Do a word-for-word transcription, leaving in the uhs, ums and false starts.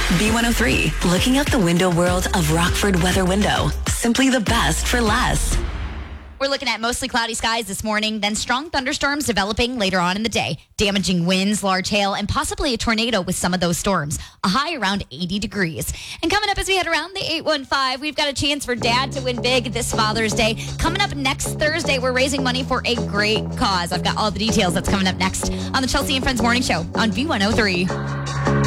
B one oh three, looking out the window world of Rockford Weather Window. Simply the best for less. We're looking at mostly cloudy skies this morning, then strong thunderstorms developing later on in the day. Damaging winds, large hail, and possibly a tornado with some of those storms. A high around eighty degrees. And coming up as we head around the eight one five, we've got a chance for Dad to win big this Father's Day. Coming up next Thursday, we're raising money for a great cause. I've got all the details. That's coming up next on the Chelsea and Friends Morning Show on B one oh three.